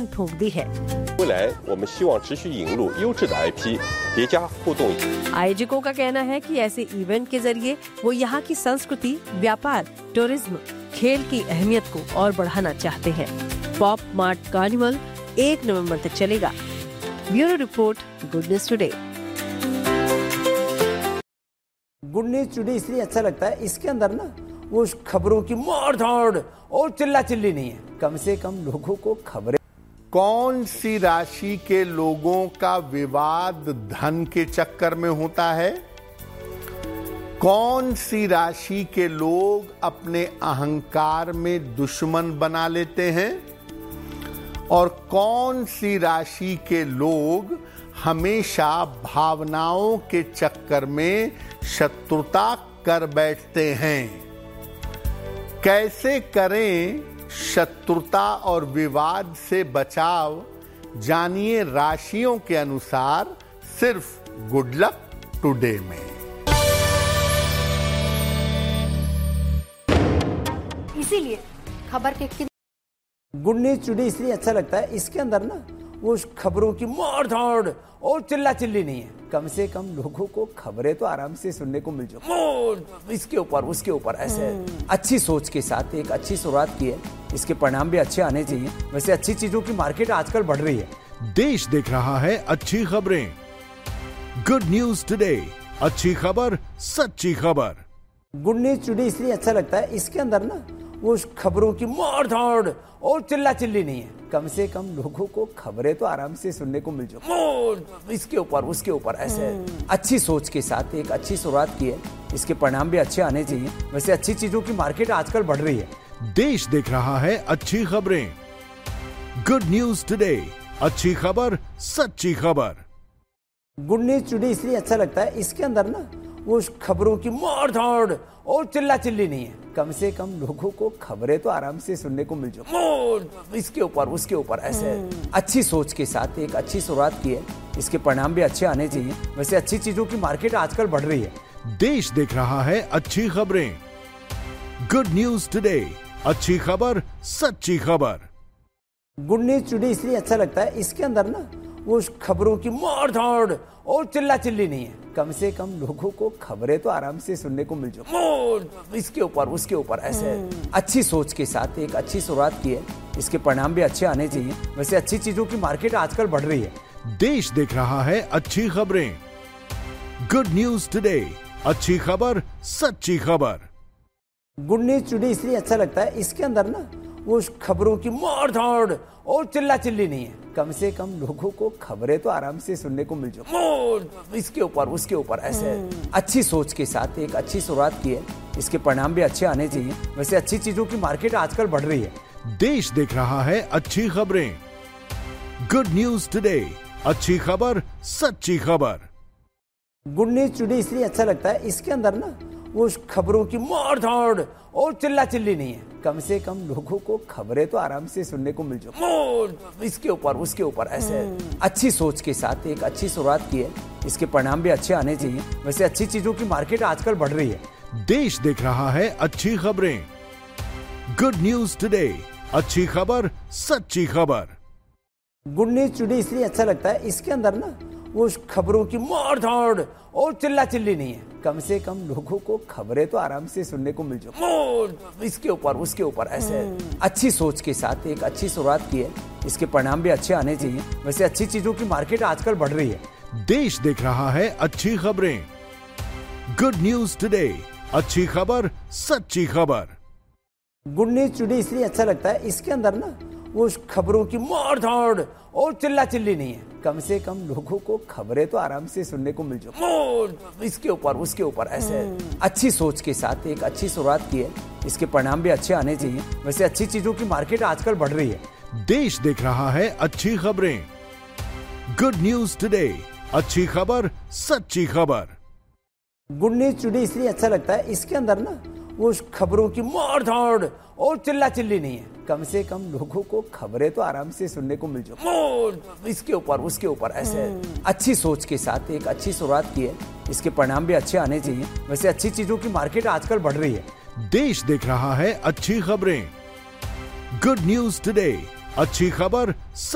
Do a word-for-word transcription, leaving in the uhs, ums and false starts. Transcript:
तूफान ठोक दी है। 未来我们希望持续引入优质的 I P， 叠加互动。 आयोजकों का कहना है कि ऐसे इवेंट के जरिए वो यहाँ की संस्कृति, व्यापार, टूरिज्म, खेल की अहमियत को और बढ़ाना चाहते हैं। पॉप मार्ट कार्निवल एक नवंबर तक चलेगा। Bureau report, good news today. Good news today इसलिए अच्छा लगता है, इसके अंदर ना वो खबरों की मार धाड़ और चिल्ला चिल्ली नहीं है। कम से कम लोगों को खबरें। कौन सी राशि के लोगों का विवाद धन के चक्कर में होता है? कौन सी राशि के लोग अपने अहंकार में दुश्मन बना लेते हैं? और कौन सी राशि के लोग हमेशा भावनाओं के चक्कर में शत्रुता कर बैठते हैं? कैसे करें शत्रुता और विवाद से बचाव? जानिए राशियों के अनुसार सिर्फ गुड लक टुडे में। इसीलिए खबर के किन... गुड न्यूज टुडे इसलिए अच्छा लगता है, इसके अंदर ना वो खबरों की मार धाड़ और चिल्ला चिल्ली नहीं है। कम से कम लोगों को खबरें तो आराम से सुनने को मिल जाए। इसके ऊपर उसके ऊपर ऐसे अच्छी सोच के साथ एक अच्छी शुरुआत की है, इसके परिणाम भी अच्छे आने चाहिए। वैसे अच्छी चीजों की मार्केट आजकल बढ़ रही है। देश देख रहा है अच्छी खबरें। गुड न्यूज टुडे, अच्छी खबर, सच्ची खबर। गुड न्यूज टुडे इसलिए अच्छा लगता है, इसके अंदर ना वो खबरों की मार धाड़ और चिल्ला चिल्ली नहीं है। कम से कम लोगों को खबरें तो आराम से सुनने को मिल जाए। इसके ऊपर उसके ऊपर ऐसे अच्छी सोच के साथ एक अच्छी शुरुआत की है, इसके परिणाम भी अच्छे आने चाहिए। वैसे अच्छी चीजों की मार्केट आजकल बढ़ रही है। देश देख रहा है अच्छी खबरें। गुड न्यूज टुडे, अच्छी खबर, सच्ची खबर। गुड न्यूज टुडे इसलिए अच्छा लगता है, इसके अंदर ना वो खबरों की मार धाड़ और चिल्ला चिल्ली नहीं है। कम से कम लोगों को खबरें तो आराम से सुनने को मिल जाए। इसके ऊपर उसके ऊपर ऐसे अच्छी सोच के साथ एक अच्छी शुरुआत की है, इसके परिणाम भी अच्छे आने चाहिए। वैसे अच्छी चीजों की मार्केट आजकल बढ़ रही है। देश देख रहा है अच्छी खबरें। गुड न्यूज टुडे, अच्छी खबर, सच्ची खबर। गुड न्यूज टुडे इसलिए अच्छा लगता है, इसके अंदर ना वो खबरों की मार धाड़ और चिल्ला चिल्ली नहीं है। कम से कम लोगों को खबरें तो आराम से सुनने को मिल जाए। इसके ऊपर उसके ऊपर ऐसे अच्छी सोच के साथ एक अच्छी शुरुआत की है, इसके परिणाम भी अच्छे आने चाहिए। वैसे अच्छी चीजों की मार्केट आजकल बढ़ रही है। देश देख रहा है अच्छी खबरें। गुड न्यूज टुडे, अच्छी खबर, सच्ची खबर। गुड न्यूज टुडे इसलिए अच्छा लगता है, इसके अंदर ना वो खबरों की मार धाड़ और चिल्ला चिल्ली नहीं है। कम से कम लोगों को खबरें तो आराम से सुनने को मिल जाए। इसके ऊपर उसके ऊपर ऐसे अच्छी सोच के साथ एक अच्छी शुरुआत की है, इसके परिणाम भी अच्छे आने चाहिए। वैसे अच्छी चीजों की मार्केट आजकल बढ़ रही है। देश देख रहा है अच्छी खबरें। गुड न्यूज टुडे, अच्छी खबर, सच्ची खबर। गुड न्यूज टुडे इसलिए अच्छा लगता है, इसके अंदर ना वो खबरों की मार धाड़ और चिल्ला चिल्ली नहीं है। कम से कम लोगों को खबरें तो आराम से सुनने को मिल जाए। इसके ऊपर उसके ऊपर ऐसे अच्छी सोच के साथ एक अच्छी शुरुआत की है, इसके परिणाम भी अच्छे आने चाहिए। वैसे अच्छी चीजों की मार्केट आजकल बढ़ रही है। देश देख रहा है अच्छी खबरें। गुड न्यूज टुडे, अच्छी खबर, सच्ची खबर। गुड न्यूज टुडे इसलिए अच्छा लगता है, इसके अंदर ना वो खबरों की मार धाड़ और चिल्ला चिल्ली नहीं है। कम से कम लोगों को खबरें तो आराम से सुनने को मिल जाए। इसके ऊपर उसके ऊपर ऐसे अच्छी सोच के साथ एक अच्छी शुरुआत की है, इसके परिणाम भी अच्छे आने चाहिए। वैसे अच्छी चीजों की मार्केट आजकल बढ़ रही है। देश देख रहा है अच्छी खबरें। गुड न्यूज टुडे, अच्छी खबर, सच्ची खबर। गुड न्यूज टुडे इसलिए अच्छा लगता है, इसके अंदर ना वो खबरों की मार धाड़ और चिल्ला चिल्ली नहीं है। कम से कम लोगों को खबरें तो आराम से सुनने को मिल जाए। इसके ऊपर उसके ऊपर ऐसे अच्छी सोच के साथ एक अच्छी शुरुआत की है, इसके परिणाम भी अच्छे आने चाहिए। वैसे अच्छी चीजों की मार्केट आजकल बढ़ रही है। देश देख रहा है अच्छी खबरें। गुड न्यूज टुडे, अच्छी खबर, सच्ची खबर। गुड न्यूज टुडे इसलिए अच्छा लगता है, इसके अंदर ना वो खबरों की मार धाड़ और चिल्ला चिल्ली नहीं है। कम से कम लोगों को खबरें तो आराम से सुनने को मिल जाए। इसके ऊपर उसके ऊपर ऐसे अच्छी सोच के साथ एक अच्छी शुरुआत की है, इसके परिणाम भी अच्छे आने चाहिए। वैसे अच्छी चीजों की मार्केट आजकल बढ़ रही है। देश देख रहा है अच्छी खबरें। गुड न्यूज टुडे, अच्छी खबर।